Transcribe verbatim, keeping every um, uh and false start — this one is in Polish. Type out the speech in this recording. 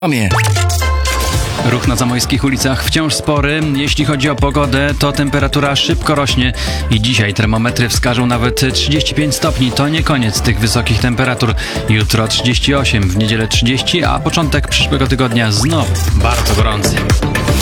Omie. Ruch na zamojskich ulicach wciąż spory. Jeśli chodzi o pogodę, to temperatura szybko rośnie i dzisiaj termometry wskażą nawet trzydzieści pięć stopni. To nie koniec tych wysokich temperatur. Jutro trzydzieści osiem, w niedzielę trzydzieści, a początek przyszłego tygodnia znowu bardzo gorący.